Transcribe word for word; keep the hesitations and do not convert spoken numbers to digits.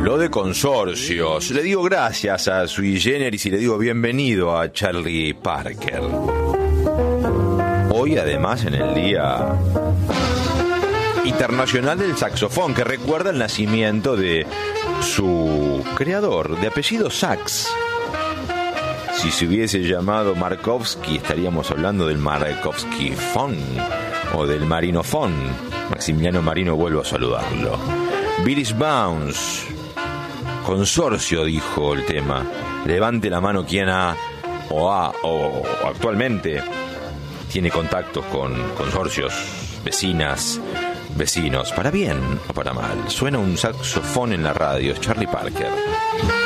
Habló de consorcios. Le digo gracias a Sui Generis y le digo bienvenido a Charlie Parker. Hoy, además, en el Día Internacional del Saxofón, que recuerda el nacimiento de su creador, de apellido Sax. Si se hubiese llamado Markovsky, estaríamos hablando del Markovsky-fon o del Marinofón. Maximiliano Marino, vuelvo a saludarlo. Billy's Bounce. Consorcio, dijo el tema. Levante la mano quien ha o ha o, o actualmente tiene contactos con consorcios, vecinas, vecinos, para bien o para mal. Suena un saxofón en la radio. Es Charlie Parker.